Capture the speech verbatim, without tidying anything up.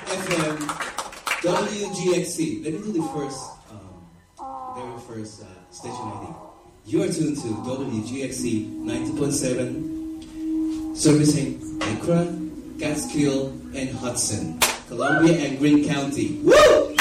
F M, W G X C. Let me do the first, um, very first uh, station I D. You are tuned to W G X C ninety point seven, servicing Accra, Catskill, and Hudson, Columbia and Greene County. Woo!